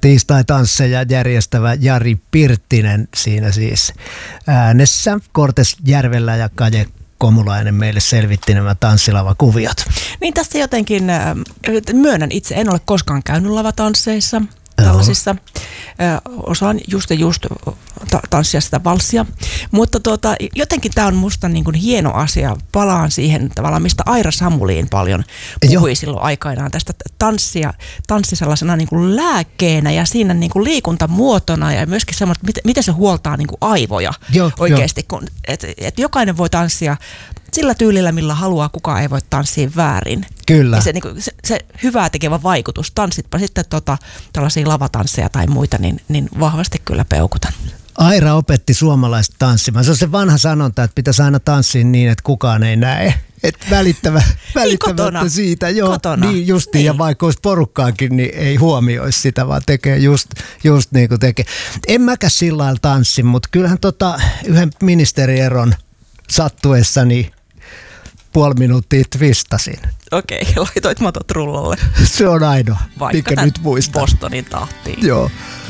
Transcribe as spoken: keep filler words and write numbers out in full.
Tiistai-tansseja järjestävä Jari Pirttinen siinä siis äänessä. Kortes Järvelä ja Kaje Komulainen meille selvitti nämä tanssilavakuviot. Niin tässä jotenkin, myönnän itse, en ole koskaan käynyt lavatansseissa. Tällaisissa. Osaan just ja just ta- tanssia sitä valssia. Mutta tuota, jotenkin tämä on musta niin kuin hieno asia. Palaan siihen tavallaan, mistä Aira Samuliin paljon puhui jo silloin aikainaan tästä tanssia, tanssi sellaisena niin kuin lääkkeenä ja siinä niin kuin liikuntamuotona ja myöskin semmoista, miten, miten se huoltaa niin kuin aivoja jo, oikeasti. Kun, et, et jokainen voi tanssia sillä tyylillä, millä haluaa, kukaan ei voi tanssia väärin. Kyllä. Ja se, niin kuin, se, se hyvää tekevä vaikutus, tanssitpa sitten tota, tällaisia lavatansseja tai muita, niin, niin vahvasti kyllä peukutan. Aira opetti suomalaista tanssimaan. Se on se vanha sanonta, että pitäisi aina tanssia niin, että kukaan ei näe. Että välittävä, välittämättä niin siitä. Joo, kotona. Niin justiin. Niin. Ja vaikka olisi porukkaakin, niin ei huomioisi sitä, vaan tekee just, just niin kuin tekee. En mäkään sillä lailla tanssi, mutta kyllähän tota yhden ministerieron sattuessani puoli minuuttia twistasin. Okei, laitoit matot rullalle. Se on ainoa, vaikka mikä nyt muistan. Bostonin tahtiin. Joo.